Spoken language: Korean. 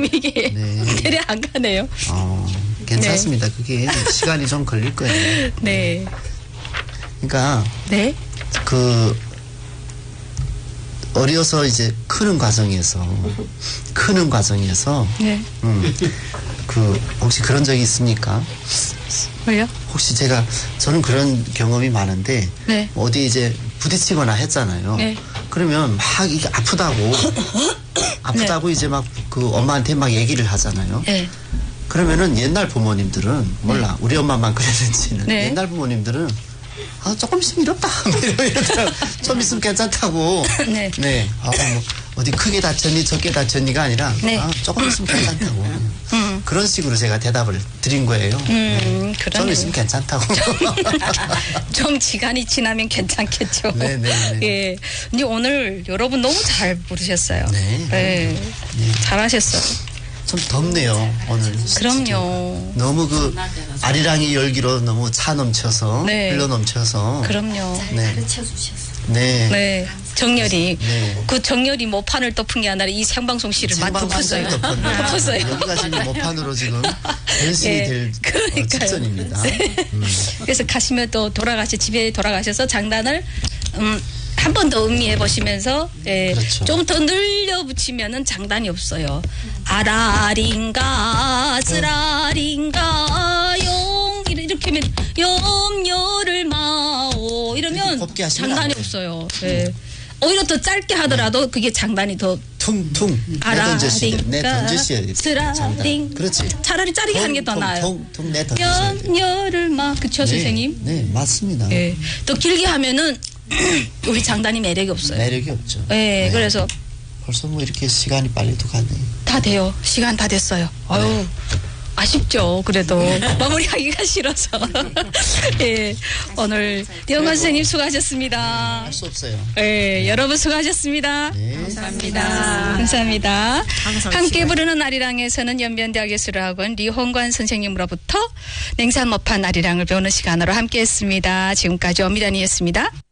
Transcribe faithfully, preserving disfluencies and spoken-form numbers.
지금 이게 네. 대략 안 가네요. 어, 괜찮습니다. 네. 그게 시간이 좀 걸릴 거예요. 네. 그러니까 네. 그 어려서 이제 크는 과정에서 크는 과정에서 네. 음, 그 혹시 그런 적이 있습니까? 왜요? 혹시 제가 저는 그런 경험이 많은데 네. 어디 이제 부딪히거나 했잖아요. 네. 그러면 막 이게 아프다고 아프다고 네. 이제 막 그 엄마한테 막 얘기를 하잖아요. 네. 그러면은 옛날 부모님들은 몰라 네. 우리 엄마만 그랬는지는 네. 옛날 부모님들은 아 조금 있으면 이렇다 이러더라고. 좀 있으면 괜찮다고. 네. 네. 아, 뭐 어디 크게 다쳤니 적게 다쳤니가 아니라 네. 아, 조금 있으면 괜찮다고. 음. 그런 식으로 제가 대답을 드린 거예요. 음, 네. 좀 있으면 괜찮다고. 좀 시간이 지나면 괜찮겠죠. 네네네. 예. 근데 오늘 여러분 너무 잘 부르셨어요. 네. 네. 네. 잘하셨어요. 좀 덥네요 오늘. 그럼요. 너무 그 아리랑이 열기로 너무 차 넘쳐서 네. 흘러 넘쳐서. 그럼요. 잘 네. 가르쳐 주셨어요. 네. 네. 정열이 네. 그 정열이 모판을 덮은 게 아니라 이 생방송 씨를 막 덮었어요. 덮었어요. 여기가 지금 모판으로 지금 변신이 예, 될 그러니까요. 직전입니다. 네. 음. 그래서 가시면 또 돌아가시 집에 돌아가셔서 장단을 음, 한 번 더 음미해 보시면서 예, 그렇죠. 좀 더 늘려 붙이면은 장단이 없어요. 아라린가 쓰라린가 용 이렇게 하면 염려를 마오 이러면 곱게 하시면 안 장단이 돼요. 없어요. 예. 오히려 더 짧게 하더라도 그게 장단이 더 퉁퉁 내던져시야 돼. 내 던져시야 돼. 쓰라링. 그렇지. 차라리 짧게 하는 게 더 나아요. 퉁퉁 내 던져셔야 돼. 염려를 막 그쵸 선생님? 네, 맞습니다. 예. 또 길게 하면은 우리 장단이 매력이 없어요. 매력이 없죠. 예. 네. 그래서 벌써 뭐 이렇게 시간이 빨리도 가네. 다 돼요. 시간 다 됐어요. 아유. 아쉽죠. 그래도 마무리하기가 싫어서. 예. 오늘 띄엄관 선생님 수고하셨습니다. 할 수 없어요. 예. 여러분 수고하셨습니다. 네. 감사합니다. 감사합니다. 함께 부르는 아리랑에서는 연변대학예술학원 리홍관 선생님으로부터 냉산 모판 아리랑을 배우는 시간으로 함께했습니다. 지금까지 엄미란이었습니다.